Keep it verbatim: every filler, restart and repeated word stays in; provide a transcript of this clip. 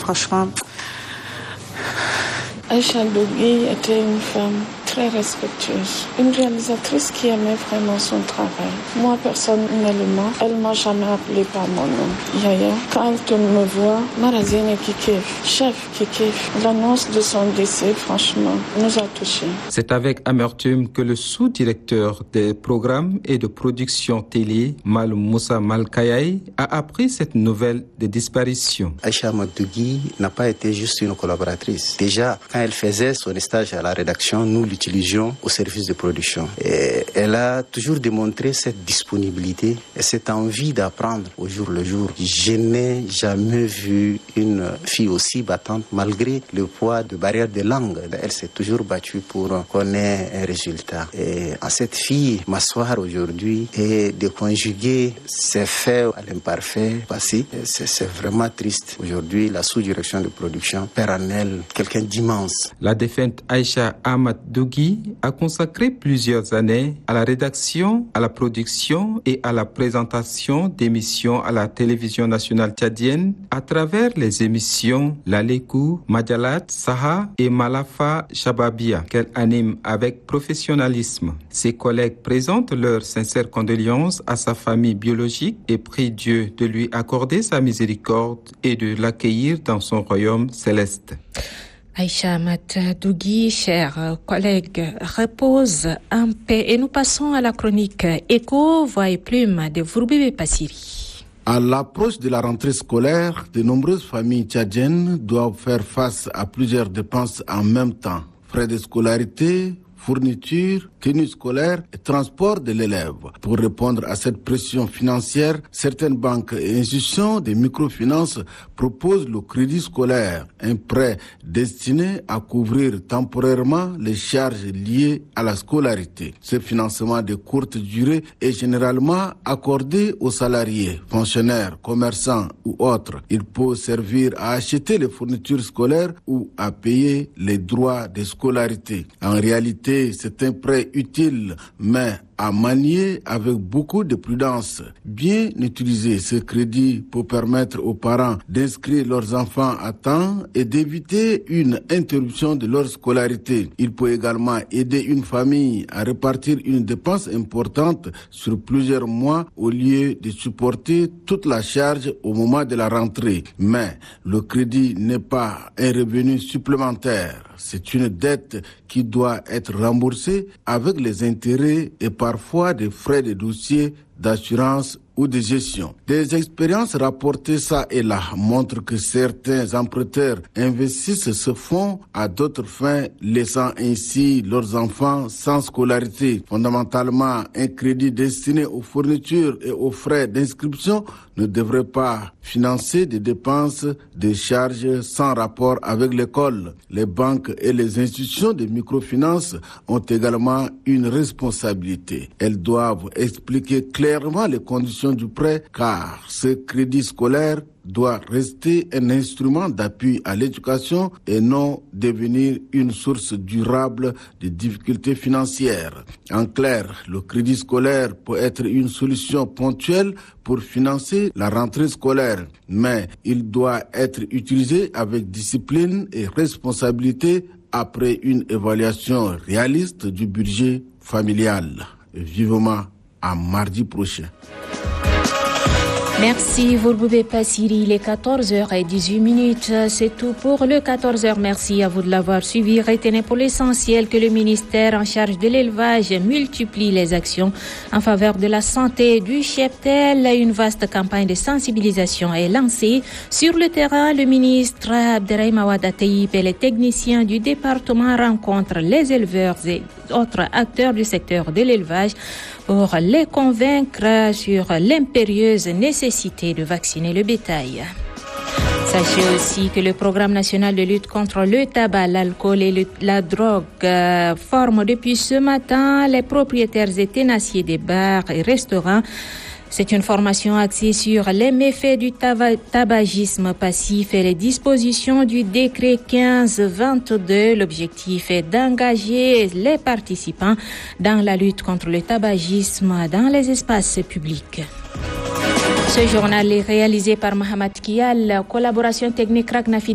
franchement. Aïcha Dougui était une femme très respectueuse, une réalisatrice qui aimait vraiment son travail. Moi, personnellement, elle m'a jamais appelé par mon nom. Yaya, quand elle me voit, Marazine Kikif, chef Kikif, l'annonce de son décès, franchement, nous a touchés. C'est avec amertume que le sous-directeur des programmes et de production télé, Mal Moussa Malkayaï, a appris cette nouvelle de disparition. Aïcha Dougui n'a pas été juste une collaboratrice. Déjà, quand elle faisait son stage à la rédaction, nous l'utilisions au service de production. Et elle a toujours démontré cette disponibilité et cette envie d'apprendre au jour le jour. Je n'ai jamais vu une fille aussi battante malgré le poids de barrières de langue. Elle s'est toujours battue pour qu'on ait un résultat. Et à cette fille, m'asseoir aujourd'hui et de conjuguer ses faits à l'imparfait passé, c'est, c'est vraiment triste. Aujourd'hui, la sous-direction de production perd en elle quelqu'un d'immense. La défunte Aïcha Ahmad Dougui a consacré plusieurs années à la rédaction, à la production et à la présentation d'émissions à la télévision nationale tchadienne à travers les émissions Lalekou, Madjalat, Saha et Malafa Shababia qu'elle anime avec professionnalisme. Ses collègues présentent leurs sincères condoléances à sa famille biologique et prient Dieu de lui accorder sa miséricorde et de l'accueillir dans son royaume céleste. Aïcha Ahmad Dougui, chers collègues, repose en paix. Et nous passons à la chronique Écho, voix et plume de Vourbébé Passiri. À l'approche de la rentrée scolaire, de nombreuses familles tchadiennes doivent faire face à plusieurs dépenses en même temps. Frais de scolarité, fourniture, tenue scolaire et transport de l'élève. Pour répondre à cette pression financière, certaines banques et institutions de microfinance proposent le crédit scolaire, un prêt destiné à couvrir temporairement les charges liées à la scolarité. Ce financement de courte durée est généralement accordé aux salariés, fonctionnaires, commerçants ou autres. Il peut servir à acheter les fournitures scolaires ou à payer les droits de scolarité. En réalité, c'est un prêt utile, mais à manier avec beaucoup de prudence. Bien utiliser ce crédit pour permettre aux parents d'inscrire leurs enfants à temps et d'éviter une interruption de leur scolarité. Il peut également aider une famille à répartir une dépense importante sur plusieurs mois au lieu de supporter toute la charge au moment de la rentrée. Mais le crédit n'est pas un revenu supplémentaire. C'est une dette qui doit être remboursée avec les intérêts et parfois des frais de dossier, d'assurance ou de gestion. Des expériences rapportées ça et là montrent que certains emprunteurs investissent ce fonds à d'autres fins, laissant ainsi leurs enfants sans scolarité. Fondamentalement, un crédit destiné aux fournitures et aux frais d'inscription ne devrait pas financer des dépenses, des charges sans rapport avec l'école. Les banques et les institutions de microfinance ont également une responsabilité. Elles doivent expliquer clairement les conditions du prêt, car ce crédit scolaire doit rester un instrument d'appui à l'éducation et non devenir une source durable de difficultés financières. En clair, le crédit scolaire peut être une solution ponctuelle pour financer la rentrée scolaire, mais il doit être utilisé avec discipline et responsabilité après une évaluation réaliste du budget familial. Vivement à mardi prochain. Merci Vourbébé Passiri, il est quatorze heures dix-huit minutes, c'est tout pour le quatorze heures. Merci à vous de l'avoir suivi. Retenez pour l'essentiel que le ministère en charge de l'élevage multiplie les actions en faveur de la santé du cheptel. Une vaste campagne de sensibilisation est lancée. Sur le terrain, le ministre Abderrahim Awad Taïb et les techniciens du département rencontrent les éleveurs et autres acteurs du secteur de l'élevage pour les convaincre sur l'impérieuse nécessité de vacciner le bétail. Sachez aussi que le programme national de lutte contre le tabac, l'alcool et le, la drogue euh, forme depuis ce matin les propriétaires et tenanciers des bars et restaurants. C'est une formation axée sur les méfaits du tabagisme passif et les dispositions du décret quinze vingt-deux. L'objectif est d'engager les participants dans la lutte contre le tabagisme dans les espaces publics. Ce journal est réalisé par Mohamed Kial, collaboration technique Ragnafi.